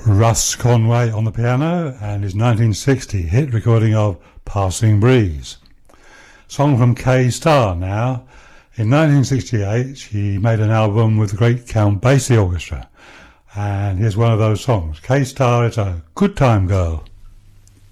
Russ Conway on the piano and his 1960 hit recording of Passing Breeze. Song from Kay Starr now. In 1968 she made an album with the great Count Basie Orchestra, and here's one of those songs. Kay Starr is a good time girl.